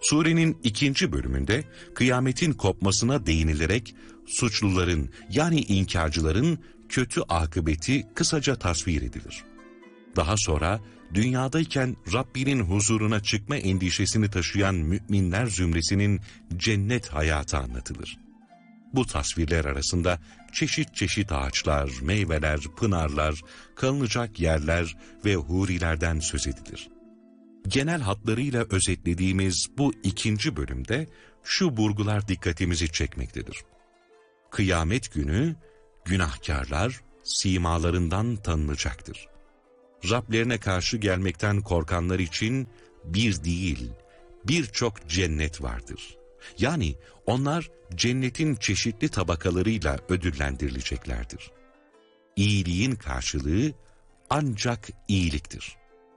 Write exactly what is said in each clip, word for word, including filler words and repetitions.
Surenin ikinci bölümünde kıyametin kopmasına değinilerek suçluların yani inkarcıların kötü akıbeti kısaca tasvir edilir. Daha sonra dünyadayken Rabbinin huzuruna çıkma endişesini taşıyan müminler zümresinin cennet hayatı anlatılır. Bu tasvirler arasında çeşit çeşit ağaçlar, meyveler, pınarlar, kalınacak yerler ve hurilerden söz edilir. Genel hatlarıyla özetlediğimiz bu ikinci bölümde şu vurgular dikkatimizi çekmektedir. Kıyamet günü günahkarlar simalarından tanınacaktır. Rablerine karşı gelmekten korkanlar için bir değil, birçok cennet vardır. Yani onlar cennetin çeşitli tabakalarıyla ödüllendirileceklerdir. İyiliğin karşılığı ancak iyiliktir.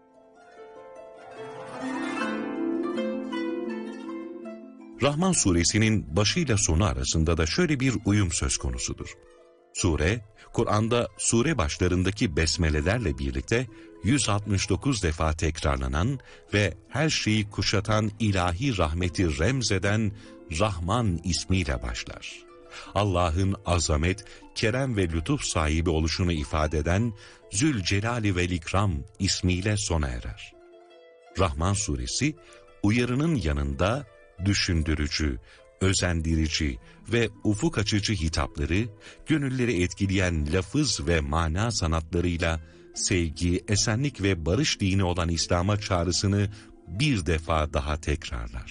Rahman suresinin başıyla sonu arasında da şöyle bir uyum söz konusudur. Sure, Kur'an'da sure başlarındaki besmelelerle birlikte yüz altmış dokuz defa tekrarlanan ve her şeyi kuşatan ilahi rahmeti remzeden Rahman ismiyle başlar. Allah'ın azamet, kerem ve lütuf sahibi oluşunu ifade eden Zülcelali vel İkram ismiyle sona erer. Rahman suresi, uyarının yanında düşündürücü, özendirici ve ufuk açıcı hitapları, gönülleri etkileyen lafız ve mana sanatlarıyla sevgi, esenlik ve barış dini olan İslam'a çağrısını bir defa daha tekrarlar.